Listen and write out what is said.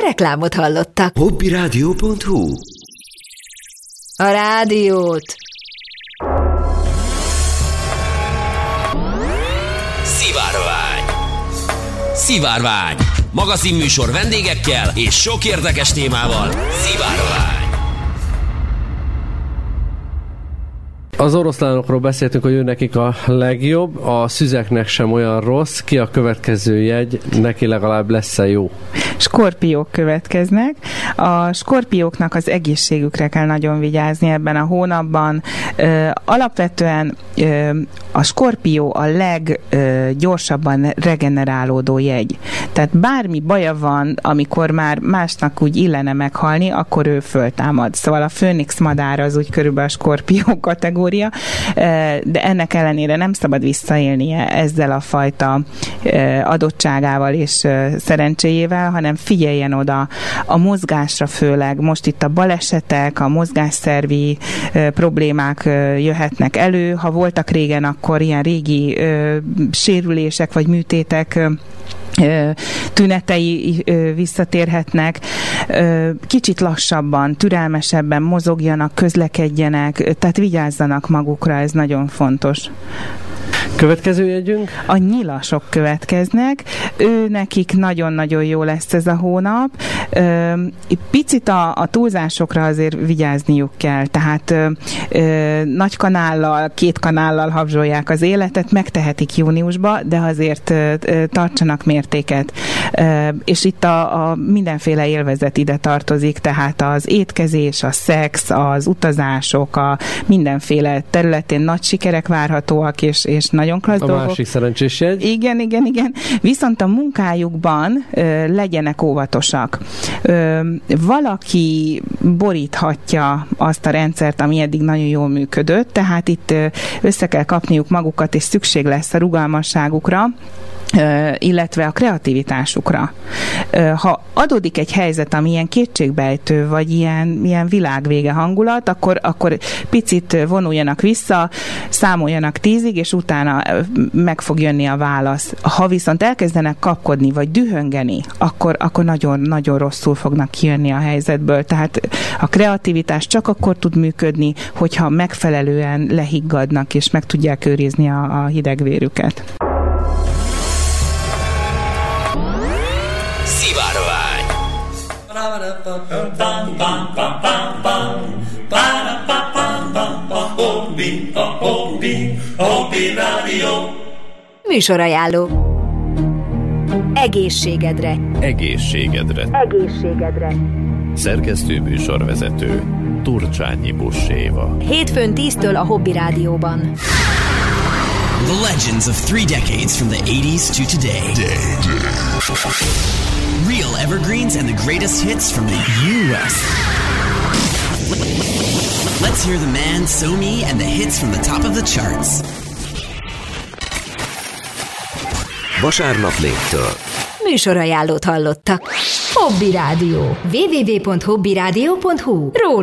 Reklámot hallottak. Hobbyradio.hu. A rádiót. Szivárvány. Magazinműsor vendégekkel és sok érdekes témával. Szivárvány. Az oroszlánokról beszéltünk, hogy ő nekik a legjobb, a szüzeknek sem olyan rossz. Ki a következő jegy? Neki legalább lesz-e jó? Skorpiók következnek. A skorpióknak az egészségükre kell nagyon vigyázni ebben a hónapban. Alapvetően a skorpió a leggyorsabban regenerálódó jegy. Tehát bármi baja van, amikor már másnak úgy illene meghalni, akkor ő föltámad. Szóval a főnix madár az úgy körülbelül a skorpió kategória, de ennek ellenére nem szabad visszaélnie ezzel a fajta adottságával és szerencséjével, hanem figyeljen oda a mozgásra, főleg most itt a balesetek, a mozgásszervi problémák jöhetnek elő. Ha voltak régen, akkor ilyen régi sérülések vagy műtétek tünetei visszatérhetnek. Kicsit lassabban, türelmesebben mozogjanak, közlekedjenek, tehát vigyázzanak magukra, ez nagyon fontos. Következő jegyünk? A nyilasok következnek. Nekik nagyon-nagyon jó lesz ez a hónap. Picit a túlzásokra azért vigyázniuk kell. Tehát nagy kanállal, 2 kanállal habzsolják az életet, megtehetik júniusba, de azért tartsanak mértéket. És itt a mindenféle élvezet ide tartozik, tehát az étkezés, a szex, az utazások, a mindenféle területén nagy sikerek várhatóak, és nagyon klassz dolgok. A másik szerencsés jegy. Igen. Viszont a munkájukban legyenek óvatosak. Valaki boríthatja azt a rendszert, ami eddig nagyon jól működött, tehát itt össze kell kapniuk magukat, és szükség lesz a rugalmasságukra, illetve a kreativitásukra. Ha adódik egy helyzet, ami ilyen kétségbejtő, vagy ilyen világvége hangulat, akkor picit vonuljanak vissza, számoljanak 10-ig, és utána meg fog jönni a válasz. Ha viszont elkezdenek kapkodni, vagy dühöngeni, akkor nagyon-nagyon rosszul fognak kijönni a helyzetből. Tehát a kreativitás csak akkor tud működni, hogyha megfelelően lehiggadnak, és meg tudják őrizni a hidegvérüket. Műsorajánló. Egészségedre. Szerkesztő műsorvezető Turcsányi Buss-Éva. Hétfőn 10-től a Hobby Rádióban. The legends of 3 decades from the 80s to today. Real evergreens and the greatest hits from the U.S. Let's hear the man, So-Me, and the hits from the top of the charts. Vasárnap 4-től. Műsorajánlót hallottak. Hobby Rádió. www.hobbyradio.hu